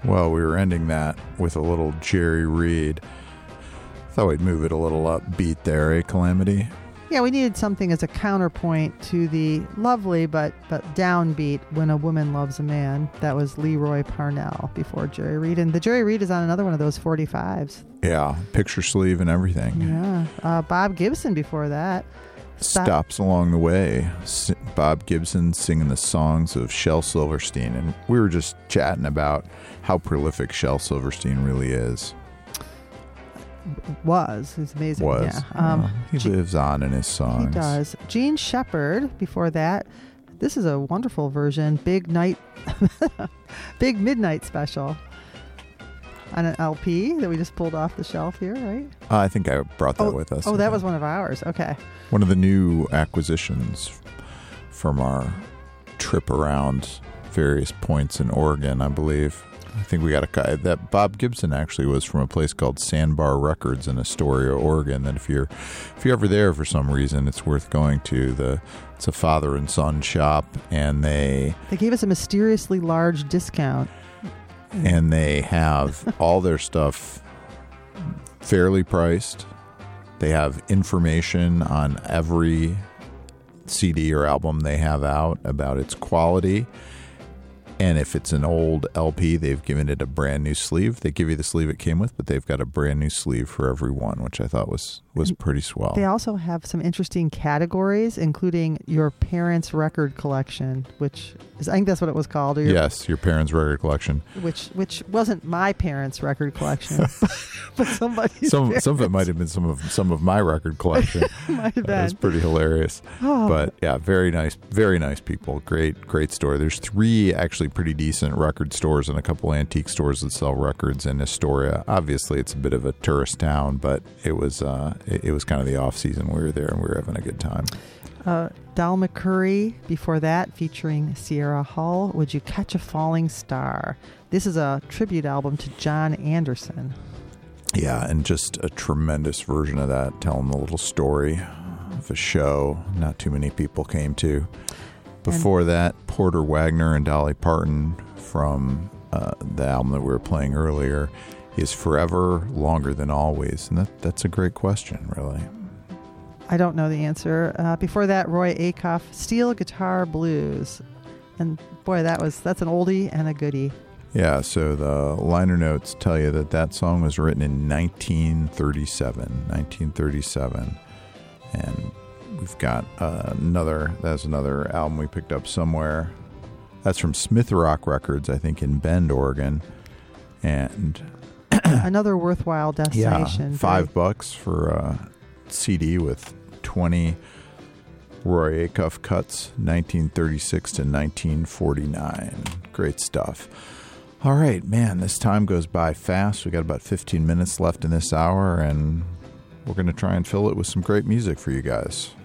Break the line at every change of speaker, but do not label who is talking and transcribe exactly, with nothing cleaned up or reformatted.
Well, we were ending that with a little Jerry Reed. Thought we'd move it a little upbeat there, eh, Calamity?
Yeah, we needed something as a counterpoint to the lovely but but downbeat When a Woman Loves a Man. That was Leroy Parnell before Jerry Reed. And the Jerry Reed is on another one of those forty-fives.
Yeah, picture sleeve and everything.
Yeah. Uh, Bob Gibson before that. Stop.
Stops Along the Way. S- Bob Gibson singing the songs of Shel Silverstein. And we were just chatting about how prolific Shel Silverstein really is.
Was. It's amazing.
Was.
Yeah. Um,
uh, he
G-
lives on in his songs.
He does. Gene Shepard before that. This is a wonderful version. Big night, big midnight special on an L P that we just pulled off the shelf here, right?
Uh, I think I brought that
oh,
with us.
Oh, that was one of ours. Okay.
One of the new acquisitions from our trip around various points in Oregon, I believe. I think we got a guy that Bob Gibson actually was from a place called Sandbar Records in Astoria, Oregon. And if you're if you're ever there for some reason, it's worth going to. The it's a father and son shop, and they
they gave us a mysteriously large discount.
And they have all their stuff fairly priced. They have information on every C D or album they have out about its quality. And if it's an old L P, they've given it a brand new sleeve. They give you the sleeve it came with, but they've got a brand new sleeve for every one, which I thought was, was pretty swell.
They also have some interesting categories, including your parents' record collection, which is, I think that's what it was called. Or your,
yes, your parents' record collection.
Which which wasn't my parents' record collection, but somebody's
Some
parents.
some of it might have been some of some of my record collection.
Might have been.
It was pretty hilarious.
Oh.
But yeah, very nice, very nice people. Great, great store. There's three actually pretty decent record stores and a couple antique stores that sell records in Astoria. Obviously, it's a bit of a tourist town, but it was uh, it, it was kind of the off season. We were there and we were having a good time.
Uh, Dal McCurry before that, featuring Sierra Hull. Would You Catch a Falling Star? This is a tribute album to John Anderson.
Yeah, and just a tremendous version of that, telling the little story of a show not too many people came to. Before and, that, Porter Wagner and Dolly Parton from uh, the album that we were playing earlier, Is Forever Longer Than Always? And that, that's a great question, really.
I don't know the answer. Uh, before that, Roy Acuff, Steel Guitar Blues. And boy, that was that's an oldie and a goodie.
Yeah, so the liner notes tell you that that song was written in nineteen thirty-seven. nineteen thirty-seven. And we've got uh, another, that's another album we picked up somewhere. That's from Smith Rock Records, I think, in Bend, Oregon. And
another worthwhile destination.
Yeah, five bucks for a C D with twenty Roy Acuff cuts, nineteen thirty-six to nineteen forty-nine. Great stuff. All right, man, this time goes by fast. We got about fifteen minutes left in this hour, and we're going to try and fill it with some great music for you guys.